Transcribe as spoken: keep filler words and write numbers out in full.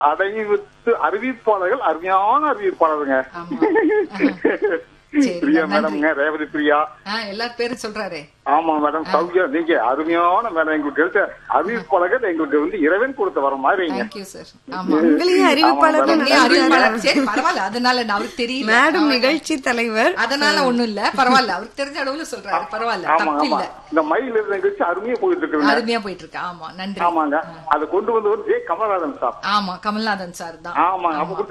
அடைவித்து அறிவிப்பாளர்கள் அருமையான அறிவிப்பாளருங்க. பிரியா மேடம்ங்க, ரேவதி பிரியா எல்லாரும் பேரும் சொல்றாரு. ஆமா மேடம், சௌக்கியா, நீங்க அருமையான மேடம். எங்களுக்கு எடுத்த அறிவிப்பாளர்கள் எங்களுக்கு வந்து இறைவன் கொடுத்த வர மாதிரி. அதனால அவருக்கு தெரியல மேடம் நிகழ்ச்சி தலைவர், அதனால ஒண்ணும் இல்ல, பரவாயில்ல. அவருக்கு தெரிஞ்ச அளவுல சொல்றாரு, பரவாயில்ல, தப்பு இல்ல. இந்த மயில் நிகழ்ச்சி அருமையா போயிட்டு இருக்கு, அருமையா போயிட்டு இருக்கு. ஆமா, நன்றி. ஆமாங்க, அதை கொண்டு வந்து ஜே கமல்நாதன் சார். ஆமா, கமல்நாதன் சார் தான். ஆமா, அப்ப